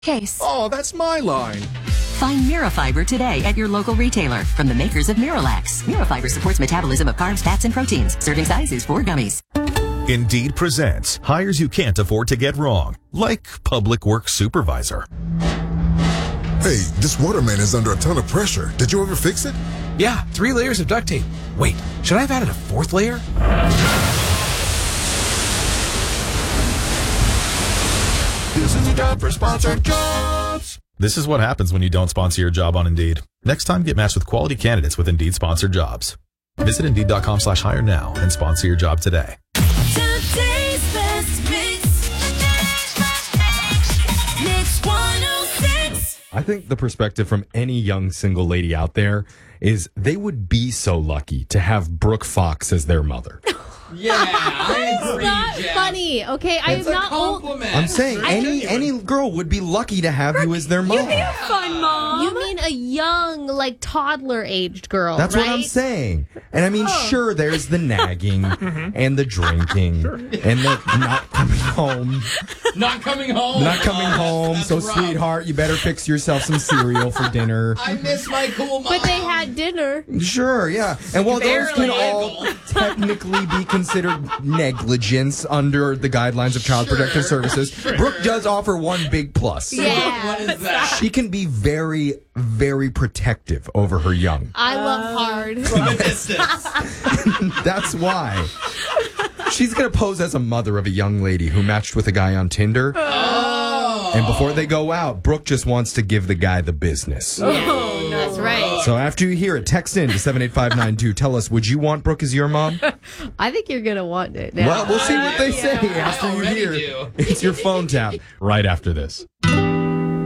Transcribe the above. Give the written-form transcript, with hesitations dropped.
Case. Oh, that's my line. Find Mirafiber today at your local retailer from the makers of Miralax. Mirafiber supports metabolism of carbs, fats, and proteins. Serving size is 4 gummies. Indeed presents hires you can't afford to get wrong, like public works supervisor. Hey, this waterman is under a ton of pressure. Did you ever fix it? Yeah, 3 layers of duct tape. Wait, should I have added a 4th layer? This is a job for sponsored jobs. This is what happens when you don't sponsor your job on Indeed. Next time, get matched with quality candidates with Indeed sponsored jobs. Visit Indeed.com/hire now and sponsor your job today. Today's best mix. Mix 106. I think the perspective from any young single lady out there is they would be so lucky to have Brooke Fox as their mother. Yeah, I agree, Not Jeff. funny, okay? I am not old. Compliment. I'm saying any girl would be lucky to have you as their mom. Fun mom. You mean a young, like toddler-aged girl? That's right? what I'm saying. And I mean, sure, there's the nagging and the drinking and the not coming home. Not coming home. Not coming home. That's So, rough. sweetheart, you better fix yourself some cereal for dinner. I miss my cool mom. But they had dinner. Sure, yeah. And while those can Barely. all technically be considered negligence under the guidelines of Child Protective Services, Brooke does offer one big plus. Yeah. What is that? She can be very, very protective over her young. I love hard. From a distance. That's why. She's going to pose as a mother of a young lady who matched with a guy on Tinder. Oh. And before they go out, Brooke just wants to give the guy the business. Oh, that's right. So after you hear it, text in to 78592. Tell us, would you want Brooke as your mom? I think you're going to want it now. Well, we'll see what they say after you already hear. do. It's your phone tap right after this.